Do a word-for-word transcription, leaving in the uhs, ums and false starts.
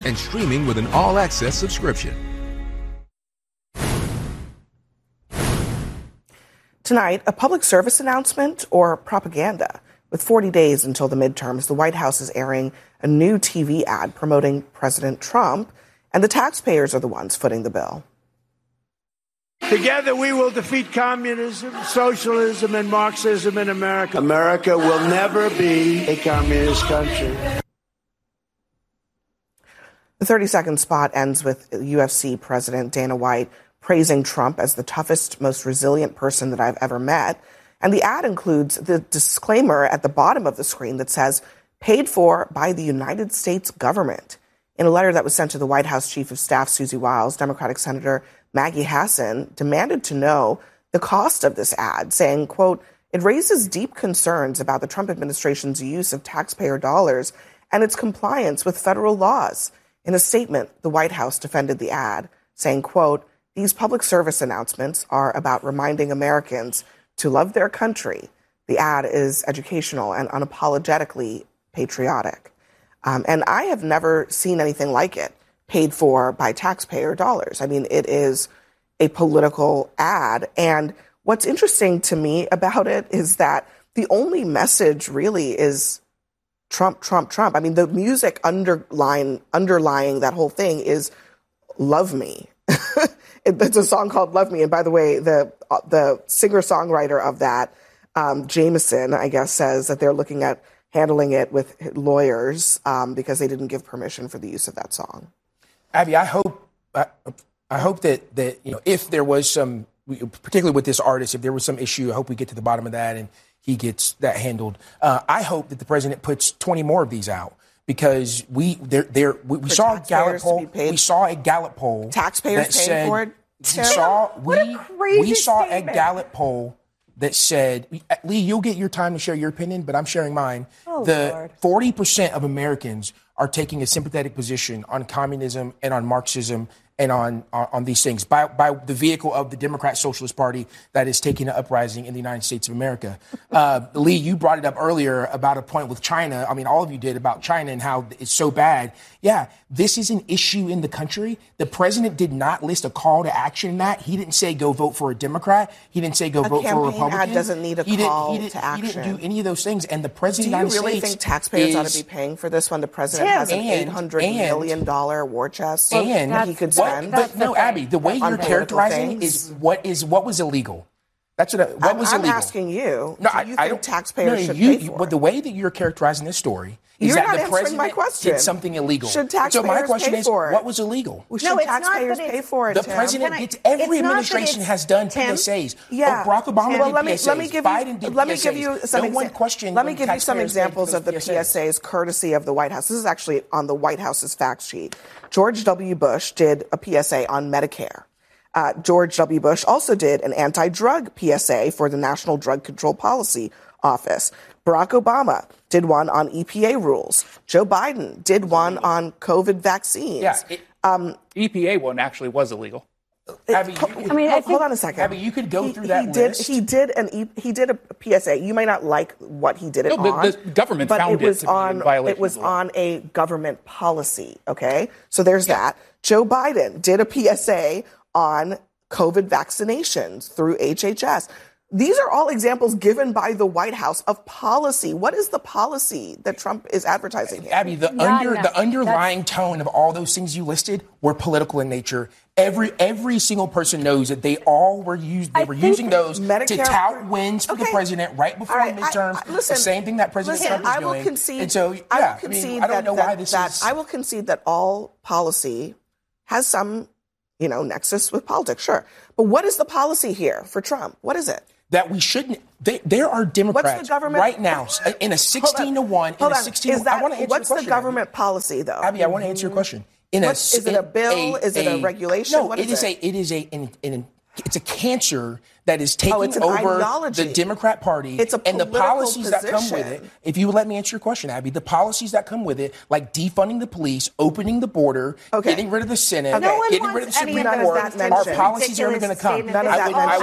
and streaming with an all-access subscription. Tonight, a public service announcement or propaganda? With forty days until the midterms, the White House is airing a new T V ad promoting President Trump, and the taxpayers are the ones footing the bill. Together we will defeat communism, socialism, and Marxism in America. America will never be a communist country. The thirty-second spot ends with U F C President Dana White praising Trump as the toughest, most resilient person that I've ever met. And the ad includes the disclaimer at the bottom of the screen that says, paid for by the United States government. In a letter that was sent to the White House Chief of Staff, Susie Wiles, Democratic Senator Maggie Hassan demanded to know the cost of this ad, saying, quote, it raises deep concerns about the Trump administration's use of taxpayer dollars and its compliance with federal laws. In a statement, the White House defended the ad, saying, quote, these public service announcements are about reminding Americans to love their country. The ad is educational and unapologetically patriotic. Um, and I have never seen anything like it paid for by taxpayer dollars. I mean, it is a political ad. And what's interesting to me about it is that the only message really is Trump, Trump, Trump. I mean, the music underlying, underlying that whole thing is Love Me. It's a song called Love Me. And by the way, the the singer-songwriter of that, um, Jameson, I guess, says that they're looking at handling it with lawyers um, because they didn't give permission for the use of that song. Abby, I hope I, I hope that, that, you know, if there was some, particularly with this artist, if there was some issue, I hope we get to the bottom of that and he gets that handled. Uh, I hope that the president puts twenty more of these out. Because we there there we, we saw a Gallup poll. We saw a Gallup poll. Taxpayers paying said, for it. We saw we we saw statement. a Gallup poll that said, Lee, you'll get your time to share your opinion, but I'm sharing mine. Oh, the Lord. forty percent of Americans are taking a sympathetic position on communism and on Marxism and on, on, on these things by, by the vehicle of the Democrat Socialist Party that is taking an uprising in the United States of America. Uh, Lee, you brought it up earlier about a point with China. I mean, all of you did about China and how it's so bad. Yeah, this is an issue in the country. The president did not list a call to action in that. He didn't say go vote for a Democrat. He didn't say go a vote for a campaign Republican. Ad doesn't need a he call didn't, he to action. He didn't do any of those things. And the president Do of you the United really States think taxpayers is, ought to be paying for this when the president Tim, has an and- eight hundred million dollars war chest and that he could what- spend? But no, Abby, the way on you're political characterizing things? is what is what was illegal. That's what. I, what I'm, was I'm illegal? asking you. No, do I, you I think don't. taxpayers no, should you, pay you, for But it? the way that you're characterizing this story is You're that not the answering president my question. did something illegal. Should so my taxpayers question pay is, for it? what was illegal? Well, No, should it's not that taxpayers it's- pay for it, The Tim? president Can I- gets every it's not that administration it's- has done Tim? P S As. Yeah. Oh, Barack Obama well, did let me, P S As. Let me give Biden you, did let P me S As. give you some no one exa- questioned Let me when give you some taxpayers paid for examples those of the P S As. P S As courtesy of the White House. This is actually on the White House's fact sheet. George W. Bush did a P S A on Medicare. Uh, George W. Bush also did an anti-drug P S A for the National Drug Control Policy Office. Barack Obama did one on E P A rules. Joe Biden did one on COVID vaccines. Yeah, it, um, E P A one actually was illegal. Abby, you, I mean, hold, hold on a second. Abby, you could go he, through that he did, list. He did an e, he did a P S A. You may not like what he did it No, the- on. the government but found it was it to be in on. violation It was of the law. on a government policy. Okay, so there's that. Joe Biden did a P S A on COVID vaccinations through H H S. These are all examples given by the White House of policy. What is the policy that Trump is advertising here? Abby, the Not under enough. the underlying That's- tone of all those things you listed were political in nature. Every every single person knows that they all were used. They I were think using those Medicare- to tout wins for the Okay. president right before All right, I- midterms. I- listen, the same thing that President listen, Trump is I will doing. concede. And so, yeah, I will I concede mean, I don't that, know that, why this that is. I will concede that all policy has some, you know, nexus with politics. Sure, but what is the policy here for Trump? What is it? that we shouldn't. They, there are Democrats What's the government right now in a sixteen to one. Hold in a on. sixteen. Is that, I want to answer what's your question, the government Abby. policy, though? Abby, I want to answer your question. In What- a, is it a bill? Is it a regulation? No, What it is is it? a. It is a. An, an, it's a cancer that is taking Oh, it's an over ideology. the Democrat Party. It's a and the political policies that come with it. position. If you would let me answer your question, Abby, the policies that come with it, like defunding the police, opening the border, Okay. getting rid of the Senate, No one getting wants rid of the any Supreme of that Court, mentioned. are policies that are going to Ridiculous come. statement None of I that would, I would